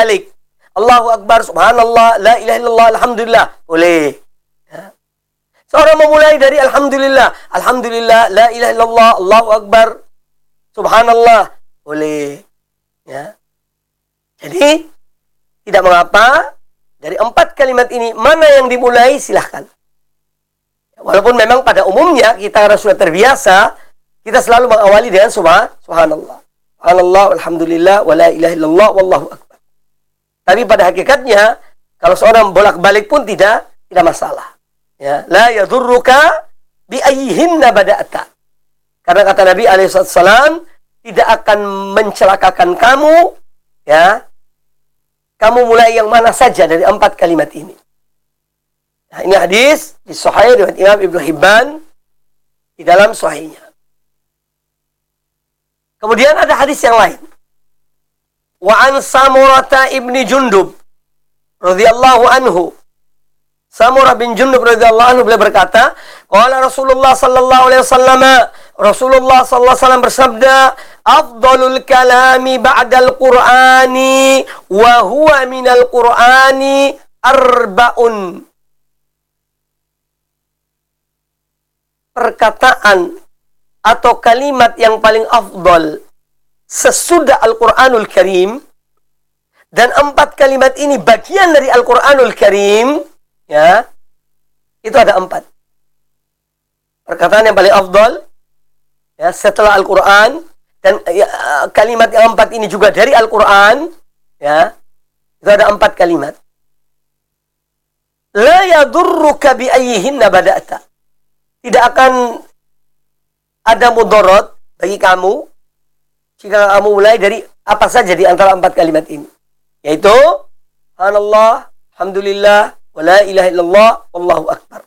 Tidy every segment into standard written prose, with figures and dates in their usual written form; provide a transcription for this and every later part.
bolak-balik. Allahu Akbar, Subhanallah, La ilaha illallah, Alhamdulillah. Boleh. Ya. Seorang memulai dari Alhamdulillah. Alhamdulillah, La ilaha illallah, Allahu Akbar, Subhanallah. Boleh. Ya. Jadi, tidak mengapa. Dari 4 kalimat ini, mana yang dimulai, silahkan. Walaupun memang pada umumnya, kita karena sudah terbiasa, kita selalu mengawali dengan Subhanallah. Subhanallah, Alhamdulillah, wa la ilaha illallah, wallahu akbar. Tapi pada hakikatnya, kalau seorang bolak-balik pun tidak masalah. Ya, la yadurruka bi ayyihinna bada'ta. Karena kata Nabi alaihissalam, tidak akan mencelakakan kamu, ya, kamu mulai yang mana saja dari 4 kalimat ini. Nah, ini hadis di Sahih riwayat Imam Ibnu Hibban di dalam Sahihnya. Kemudian ada hadis yang lain. Wa an Samurata ibni Jundub radhiyallahu anhu. Samurah bin Jundub radhiyallahu anhu beliau berkata, qala Rasulullah sallallahu alaihi wasallam, Rasulullah sallallahu alaihi wasallam bersabda, afdalul kalami ba'dal Qur'ani wa huwa minal Qur'ani arba'un. Perkataan atau kalimat yang paling afdal sesudah Al-Quranul Karim, dan 4 kalimat ini bagian dari Al-Quranul Karim, ya, itu ada 4. Perkataan yang paling afdal, ya, setelah Al-Quran, dan ya, kalimat yang 4 ini juga dari Al-Quran, ya, itu ada 4 kalimat. La yadurruka bi ayyihinna bada'ta. Tidak akan ada mudarat bagi kamu jika kamu mulai dari apa saja di antara 4 kalimat ini. Yaitu, Subhanallah, Alhamdulillah, wa la ilaha illallah, wallahu akbar.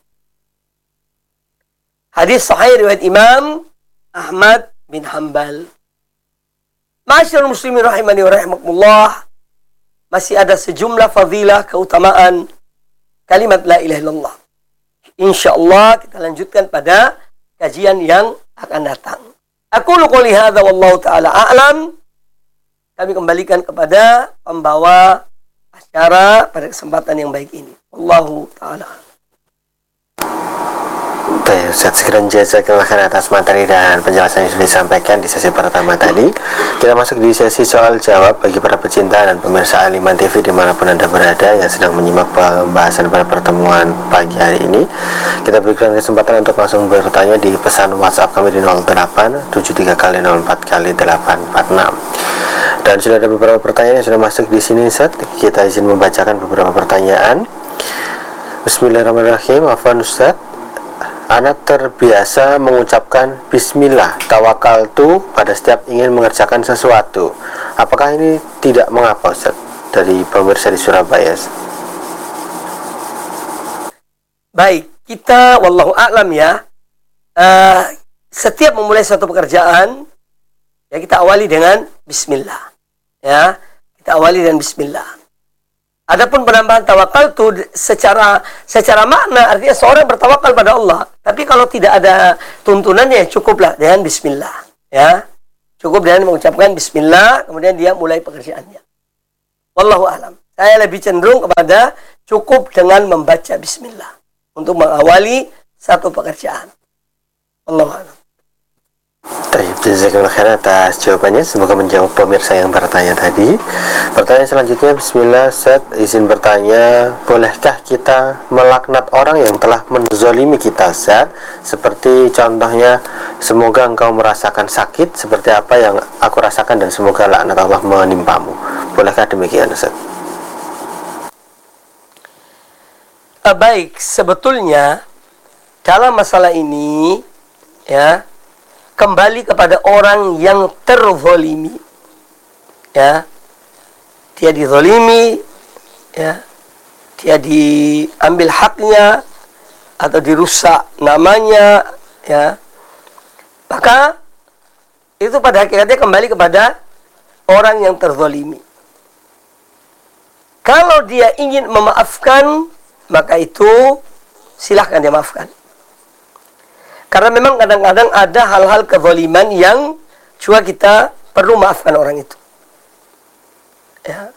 Hadis sahih riwayat Imam Ahmad bin Hanbal. Ma'asyiral muslimin rahimani wa rahimakumullah, masih ada sejumlah fadilah keutamaan kalimat la ilaha illallah. InsyaAllah kita lanjutkan pada kajian yang akan datang. Aku qouli hadza wallahu ta'ala a'lam. Kami kembalikan kepada pembawa acara pada kesempatan yang baik ini. Wallahu ta'ala. Baik, Ustaz, sekian jazakallahu khairan atas materi dan penjelasan yang sudah disampaikan di sesi pertama tadi. Kita masuk di sesi soal jawab bagi para pecinta dan pemirsa Al-Iman TV dimanapun Anda berada yang sedang menyimak pembahasan pada pertemuan pagi hari ini. Kita berikan kesempatan untuk langsung bertanya di pesan WhatsApp kami di 08 73 kali 04 kali 846. Dan sudah ada beberapa pertanyaan yang sudah masuk di sini, Ustaz. Kita izin membacakan beberapa pertanyaan. Bismillahirrahmanirrahim. Afwan, Ustaz, anak terbiasa mengucapkan bismillah tawakkaltu pada setiap ingin mengerjakan sesuatu. Apakah ini tidak mengapa, Ustaz? Dari pemirsa di Surabaya. Baik, kita wallahu a'lam ya. Setiap memulai suatu pekerjaan, ya, kita awali dengan bismillah. Ya, kita awali dengan bismillah. Adapun penambahan tawakal itu secara makna artinya seorang bertawakal pada Allah. Tapi kalau tidak ada tuntunannya, cukuplah dengan bismillah. Ya, cukup dengan mengucapkan bismillah, kemudian dia mulai pekerjaannya. Wallahu a'lam. Saya lebih cenderung kepada cukup dengan membaca bismillah untuk mengawali satu pekerjaan. Wallahu a'lam. Jazakallahu khairan atas jawabannya. Semoga menjawab pemirsa yang bertanya tadi. Pertanyaan selanjutnya, bismillah, Ustaz, izin bertanya, bolehkah kita melaknat orang yang telah menzolimi kita, Ustaz? Seperti contohnya, semoga engkau merasakan sakit seperti apa yang aku rasakan dan semoga laknat Allah menimpamu. Bolehkah demikian, Ustaz? Baik, sebetulnya dalam masalah ini, ya, kembali kepada orang yang terzolimi, ya, dia dizolimi, ya, dia diambil haknya atau dirusak namanya, ya, maka itu pada hakikatnya kembali kepada orang yang terzolimi. Kalau dia ingin memaafkan, maka itu silahkan dia maafkan. Karena memang kadang-kadang ada hal-hal kezaliman yang juga kita perlu maafkan orang itu. Ya.